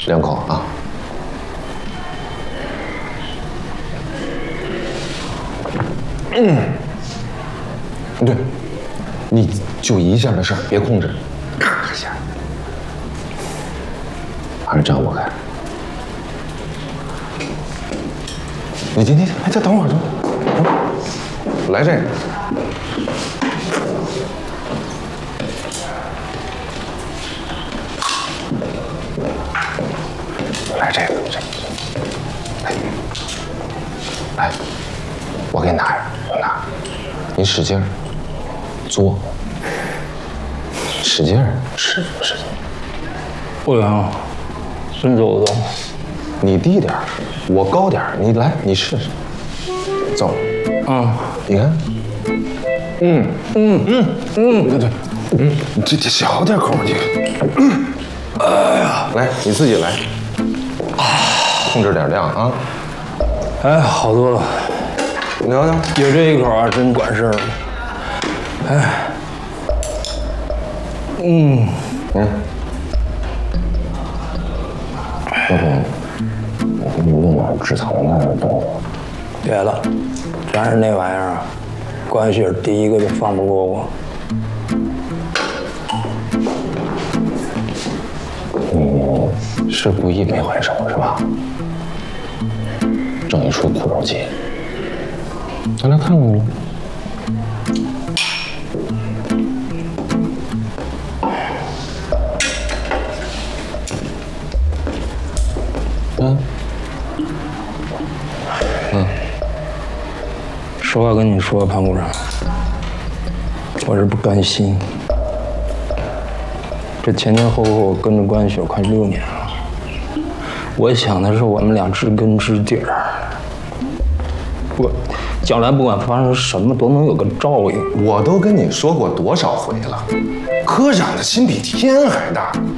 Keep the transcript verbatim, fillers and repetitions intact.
两口啊。嗯，对，你就一下的事儿，别控制，咔一下，还是这样我开。你今天哎，再等会儿，等会儿，来这个。 来这个，这个，来，来，我给你拿着，我拿，你使劲儿，嘬，使劲儿，使使劲。 不行，真走走。 你低点儿，我高点儿，你来，你试试。走。 嗯， 你看。嗯嗯嗯嗯，对对，嗯，这这小点口你。嗯，哎呀，来，你自己来。 控制点量啊！ 哎，好多了。 聊聊， 有这一口啊，真管事儿。哎，嗯嗯，要不我给你弄点止疼的东西？ 别了，全是那玩意儿啊！关系第一个就放不过我。 你是故意没还手是吧？ 正一出苦肉计，咱来看看你。嗯，嗯， 实话跟你说，潘部长，我是不甘心。这前前后后跟着关雪快六年了，我想的是我们俩知根知底儿。 不，将来不管发生什么，都能有个照应。 我都跟你说过多少回了，科长的心比天还大，